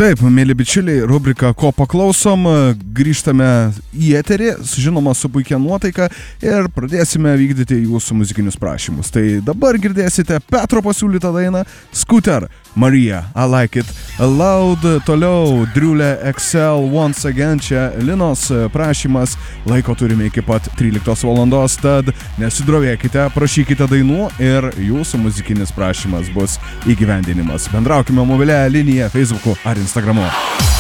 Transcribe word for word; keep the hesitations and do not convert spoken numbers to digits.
Taip, mėly bičiuliai, rubrika Ko paklausom, grįžtame į eterį, žinoma, su puikia nuotaika ir pradėsime vykdyti jūsų muzikinius prašymus. Tai dabar girdėsite Petro pasiūlytą dainą Scooter, Marija, I Like It Loud, toliau Driulė X L Once Again, čia Linos prašymas, laiko turime iki pat tryliktos valandos, tad nesidrovėkite, prašykite dainų ir jūsų muzikinis prašymas bus įgyvendinimas. Bendraukime mobiliąją liniją Facebook'u ar Instagram'u.